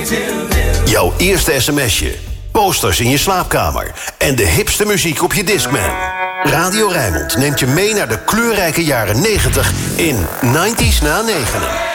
Jouw eerste sms'je, posters in je slaapkamer en de hipste muziek op je Discman. Radio Rijnmond neemt je mee naar de kleurrijke jaren 90 in 90's na 9.